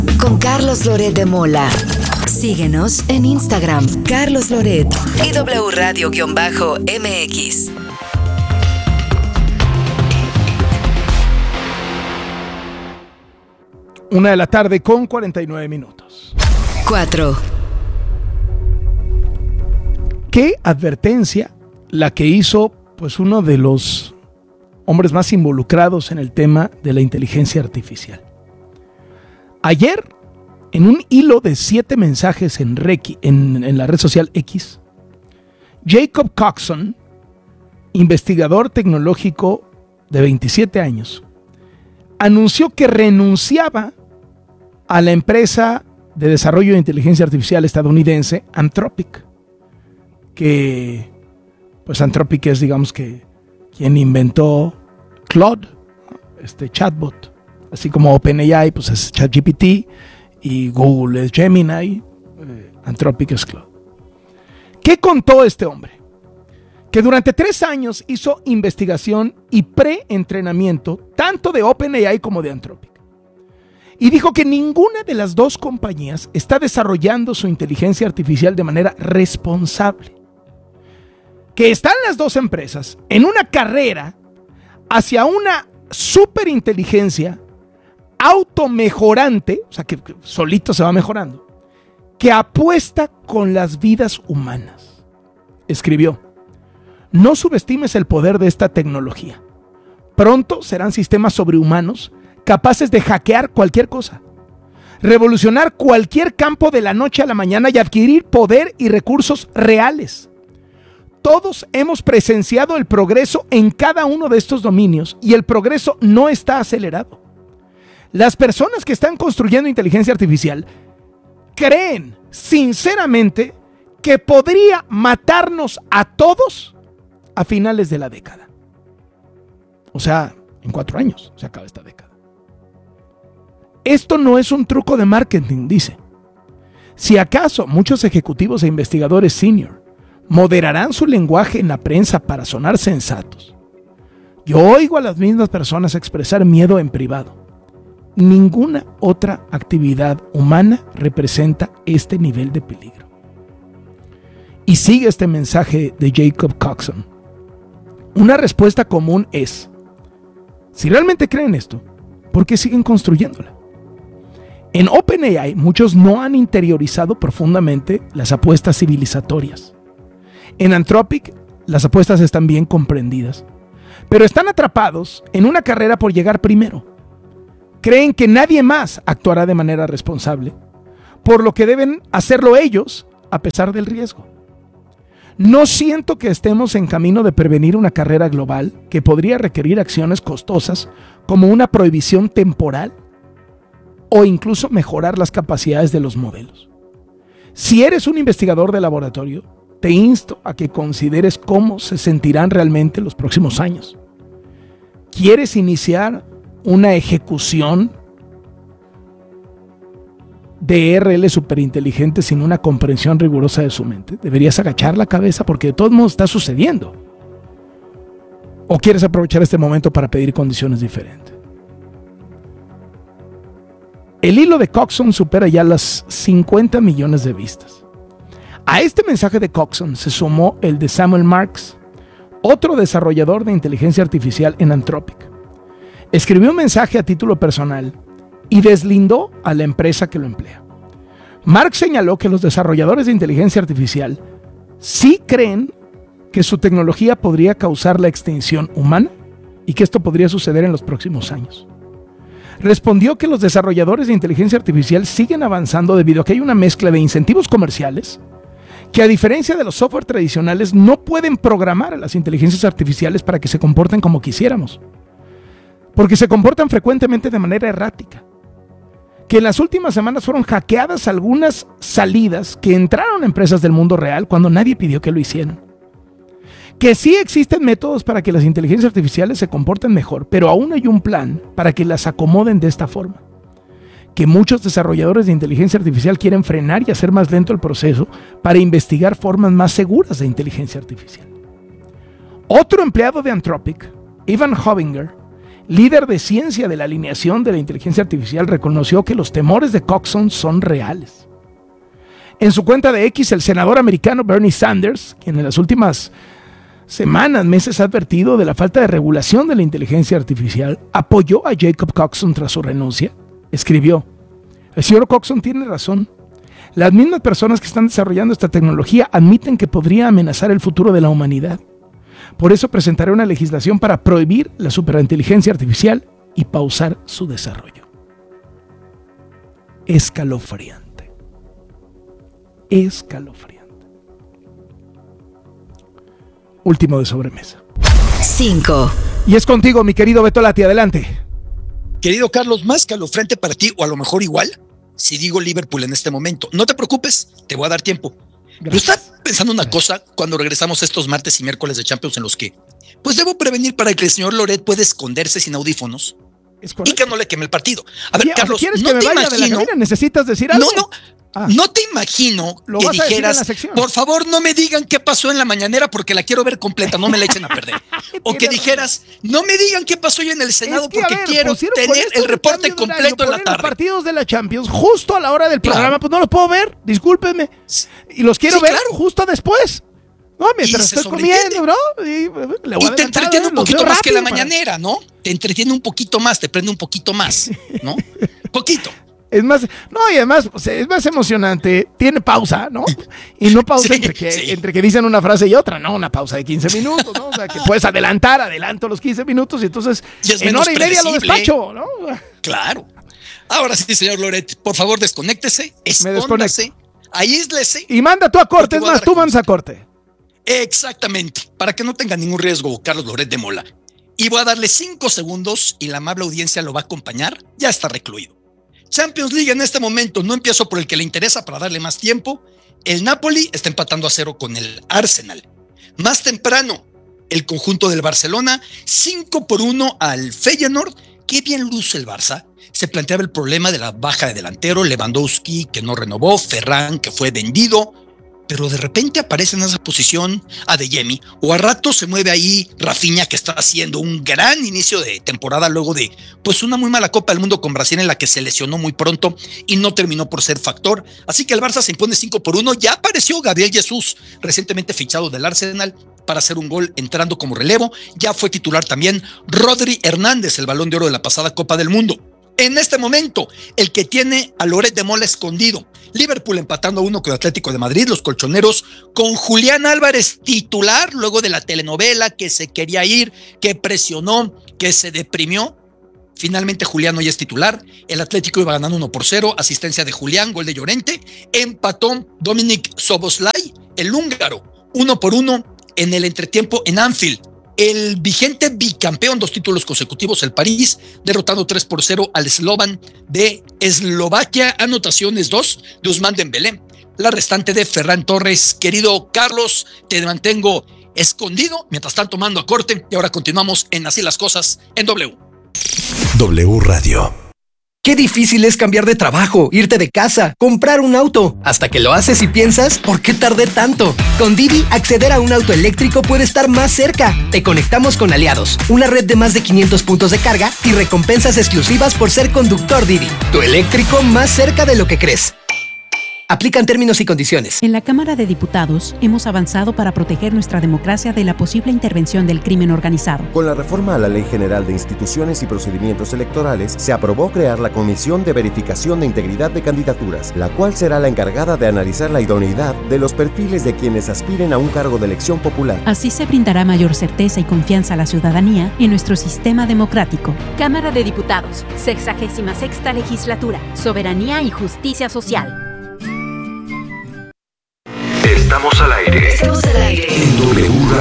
con Carlos Loret de Mola. Síguenos en Instagram, Carlos Loret y W Radio-MX. 1:49 p.m. 4. ¿Qué advertencia la que hizo pues uno de los hombres más involucrados en el tema de la inteligencia artificial? Ayer, en un hilo de 7 mensajes en la red social X, Jacob Coxon, investigador tecnológico de 27 años, anunció que renunciaba a la empresa de desarrollo de inteligencia artificial estadounidense Anthropic, que pues Anthropic es, digamos, que quien inventó Claude, este chatbot, así como OpenAI pues es ChatGPT y Google es Gemini, Anthropic es Claude. ¿Qué contó este hombre? Que durante 3 años hizo investigación y preentrenamiento tanto de OpenAI como de Anthropic. Y dijo que ninguna de las dos compañías está desarrollando su inteligencia artificial de manera responsable. Que están las dos empresas en una carrera hacia una superinteligencia automejorante, o sea que solito se va mejorando, que apuesta con las vidas humanas. Escribió: no subestimes el poder de esta tecnología. Pronto serán sistemas sobrehumanos capaces de hackear cualquier cosa, revolucionar cualquier campo de la noche a la mañana y adquirir poder y recursos reales. Todos hemos presenciado el progreso en cada uno de estos dominios y el progreso no está acelerado. Las personas que están construyendo inteligencia artificial creen sinceramente que podría matarnos a todos a finales de la década. O sea, en 4 años se acaba esta década. Esto no es un truco de marketing, dice. Si acaso muchos ejecutivos e investigadores senior moderarán su lenguaje en la prensa para sonar sensatos, yo oigo a las mismas personas expresar miedo en privado. Ninguna otra actividad humana representa este nivel de peligro. Y sigue este mensaje de Jacob Coxon. Una respuesta común es: si realmente creen esto, ¿por qué siguen construyéndola? En OpenAI, muchos no han interiorizado profundamente las apuestas civilizatorias. En Anthropic, las apuestas están bien comprendidas, pero están atrapados en una carrera por llegar primero. Creen que nadie más actuará de manera responsable, por lo que deben hacerlo ellos a pesar del riesgo. No siento que estemos en camino de prevenir una carrera global que podría requerir acciones costosas como una prohibición temporal o incluso mejorar las capacidades de los modelos. Si eres un investigador de laboratorio, te insto a que consideres cómo se sentirán realmente los próximos años. ¿Quieres iniciar una ejecución de RL superinteligente sin una comprensión rigurosa de su mente? Deberías agachar la cabeza porque de todos modos está sucediendo. ¿O quieres aprovechar este momento para pedir condiciones diferentes? El hilo de Coxon supera ya las 50 millones de vistas. A este mensaje de Coxon se sumó el de Samuel Marks, otro desarrollador de inteligencia artificial en Anthropic. Escribió un mensaje a título personal y deslindó a la empresa que lo emplea. Marks señaló que los desarrolladores de inteligencia artificial sí creen que su tecnología podría causar la extinción humana y que esto podría suceder en los próximos años. Respondió que los desarrolladores de inteligencia artificial siguen avanzando debido a que hay una mezcla de incentivos comerciales que, a diferencia de los software tradicionales, no pueden programar a las inteligencias artificiales para que se comporten como quisiéramos, porque se comportan frecuentemente de manera errática. Que en las últimas semanas fueron hackeadas algunas salidas que entraron a empresas del mundo real cuando nadie pidió que lo hicieran. Que sí existen métodos para que las inteligencias artificiales se comporten mejor, pero aún hay un plan para que las acomoden de esta forma. Que muchos desarrolladores de inteligencia artificial quieren frenar y hacer más lento el proceso para investigar formas más seguras de inteligencia artificial. Otro empleado de Anthropic, Ivan Hovinger, líder de ciencia de la alineación de la inteligencia artificial, reconoció que los temores de Coxon son reales. En su cuenta de X, el senador americano Bernie Sanders, quien en las últimas semanas, meses ha advertido de la falta de regulación de la inteligencia artificial, apoyó a Jacob Coxon tras su renuncia, escribió: el señor Coxon tiene razón. Las mismas personas que están desarrollando esta tecnología admiten que podría amenazar el futuro de la humanidad. Por eso presentaré una legislación para prohibir la superinteligencia artificial y pausar su desarrollo. Escalofriante. Escalofriante. Último de sobremesa. 5. Y es contigo, mi querido Beto Lati, adelante. Querido Carlos, más escalofriante para ti, o a lo mejor igual, si digo Liverpool en este momento. No te preocupes, te voy a dar tiempo. Yo estaba pensando una cosa cuando regresamos estos martes y miércoles de Champions en los que, pues debo prevenir para que el señor Loret pueda esconderse sin audífonos y que no le queme el partido. A ver, Carlos, ¿quieres no que me te vaya de la imagino. cabina? ¿Necesitas decir algo? No te imagino Lo que vas a decir en la dijeras, sección. por favor, no me digan qué pasó en la mañanera porque la quiero ver completa, no me la echen a perder. O que dijeras, no me digan qué pasó hoy en el Senado porque quiero tener el reporte completo en la tarde. Los partidos de la Champions justo a la hora del programa, pues no los puedo ver, discúlpenme. Y los quiero ver justo después. No, mientras estoy comiendo, bro. Y te entretiene un poquito más que la mañanera, ¿no? Te entretiene un poquito más, te prende un poquito más, ¿no? Poquito. Es más, no, y además es más emocionante, tiene pausa, ¿no? Y no pausa entre que dicen una frase y otra, no, una pausa de 15 minutos, ¿no? O sea, que puedes adelanto los 15 minutos y entonces en hora y media lo despacho, ¿no? Claro. Ahora sí, señor Loret, por favor, desconéctese, escóndase, aíslese. Y manda tú a corte, es más, tú mandas a corte. Exactamente, para que no tenga ningún riesgo, Carlos Loret de Mola. Y voy a darle 5 segundos y la amable audiencia lo va a acompañar, ya está recluido. Champions League en este momento, no empiezo por el que le interesa para darle más tiempo. El Napoli está empatando a 0 con el Arsenal. Más temprano, el conjunto del Barcelona, 5-1 al Feyenoord. Qué bien luce el Barça. Se planteaba el problema de la baja de delantero, Lewandowski que no renovó, Ferran que fue vendido, pero de repente aparece en esa posición Adeyemi, o a rato se mueve ahí Rafinha, que está haciendo un gran inicio de temporada luego de pues una muy mala Copa del Mundo con Brasil en la que se lesionó muy pronto y no terminó por ser factor. Así que el Barça se impone 5-1. Ya apareció Gabriel Jesús, recientemente fichado del Arsenal, para hacer un gol entrando como relevo. Ya fue titular también Rodri Hernández, el Balón de Oro de la pasada Copa del Mundo. En este momento, el que tiene a Loret de Mola escondido, Liverpool empatando 1 con el Atlético de Madrid, los colchoneros con Julián Álvarez titular, luego de la telenovela que se quería ir, que presionó, que se deprimió. Finalmente Julián hoy es titular, el Atlético iba ganando 1-0, asistencia de Julián, gol de Llorente, empató Dominik Szoboszlai, el húngaro, 1-1 en el entretiempo en Anfield. El vigente bicampeón, 2 títulos consecutivos, el París, derrotando 3-0 al Slovan de Eslovaquia. Anotaciones 2 de Ousmane Dembélé, la restante de Ferran Torres. Querido Carlos, te mantengo escondido mientras están tomando a corte y ahora continuamos en Así las Cosas en W. W Radio. Qué difícil es cambiar de trabajo, irte de casa, comprar un auto. Hasta que lo haces y piensas, ¿por qué tardé tanto? Con Didi, acceder a un auto eléctrico puede estar más cerca. Te conectamos con Aliados, una red de más de 500 puntos de carga y recompensas exclusivas por ser conductor Didi. Tu eléctrico más cerca de lo que crees. Aplican términos y condiciones. En la Cámara de Diputados hemos avanzado para proteger nuestra democracia de la posible intervención del crimen organizado. Con la reforma a la Ley General de Instituciones y Procedimientos Electorales, se aprobó crear la Comisión de Verificación de Integridad de Candidaturas, la cual será la encargada de analizar la idoneidad de los perfiles de quienes aspiren a un cargo de elección popular. Así se brindará mayor certeza y confianza a la ciudadanía en nuestro sistema democrático. Cámara de Diputados, 66ª Legislatura, Soberanía y Justicia Social. Estamos al aire. Estamos al aire. En W Radio.